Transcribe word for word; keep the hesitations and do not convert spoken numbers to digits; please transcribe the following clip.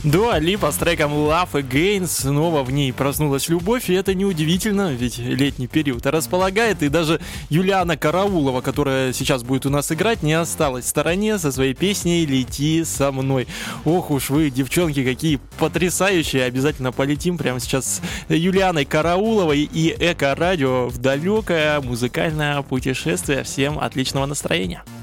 Дуа Липа с треком Love Again. Снова в ней проснулась любовь, и это неудивительно, ведь летний период располагает, и даже Юлиана Караулова, которая сейчас будет у нас играть, не осталась в стороне со своей песней «Лети со мной». Ох уж вы, девчонки, какие потрясающие. Обязательно полетим прямо сейчас с Юлианой Карауловой и Эко-радио в далекое музыкальное путешествие. Всем отличного настроения.